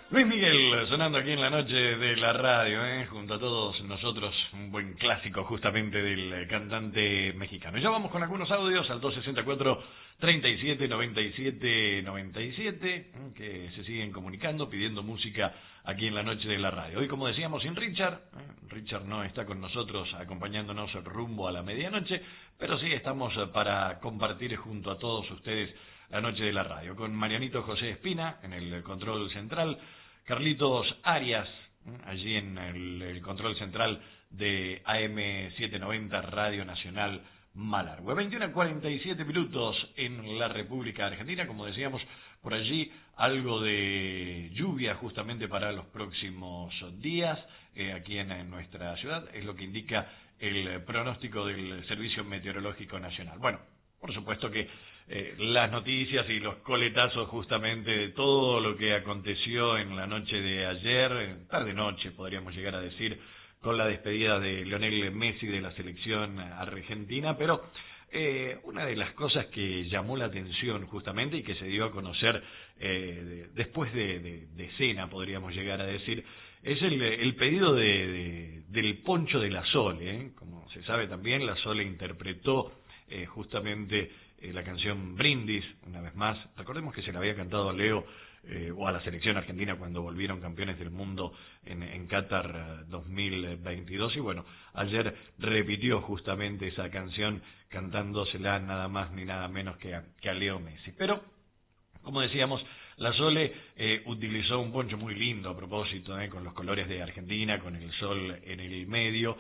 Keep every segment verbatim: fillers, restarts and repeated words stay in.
Luis Miguel sonando aquí en la noche de la radio, ¿eh? Junto a todos nosotros, un buen clásico justamente del cantante mexicano. Ya vamos con algunos audios al dos sesenta y cuatro, treinta y siete, noventa y siete, noventa y siete, ¿eh? Que se siguen comunicando, pidiendo música aquí en la noche de la radio. Hoy, como decíamos, sin Richard, ¿eh? Richard no está con nosotros acompañándonos rumbo a la medianoche, pero sí estamos para compartir junto a todos ustedes la noche de la radio, con Marianito José Espina en el control central, Carlitos Arias, allí en el, el control central de A M setecientos noventa Radio Nacional Malargüe. veintiuno a cuarenta y siete minutos en la República Argentina, como decíamos, por allí algo de lluvia justamente para los próximos días, eh, aquí en, en nuestra ciudad, es lo que indica el pronóstico del Servicio Meteorológico Nacional. Bueno, por supuesto que eh, las noticias y los coletazos justamente de todo lo que aconteció en la noche de ayer, tarde-noche podríamos llegar a decir, con la despedida de Lionel Messi de la selección argentina, pero eh, una de las cosas que llamó la atención justamente y que se dio a conocer eh, de, después de, de, de cena, podríamos llegar a decir, es el, el pedido de, de, del poncho de la Sole, ¿eh? Como se sabe también, la Sole interpretó Eh, justamente eh, la canción Brindis, una vez más. Recordemos que se la había cantado a Leo eh, o a la selección argentina cuando volvieron campeones del mundo en, en Qatar eh, dos mil veintidós, y bueno, ayer repitió justamente esa canción cantándosela nada más ni nada menos que a, que a Leo Messi. Pero, como decíamos, la Sole eh, utilizó un poncho muy lindo a propósito, eh, con los colores de Argentina, con el sol en el medio,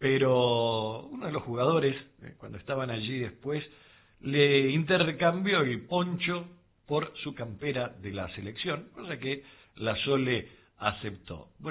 pero uno de los jugadores, eh, cuando estaban allí después, le intercambió el poncho por su campera de la selección, cosa que la Sole aceptó. Bueno,